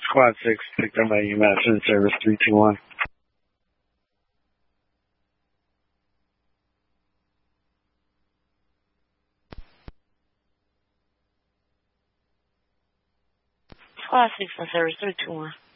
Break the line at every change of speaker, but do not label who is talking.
Squad 6, picked up by UMass in service 321.
Squad 6 in service 321.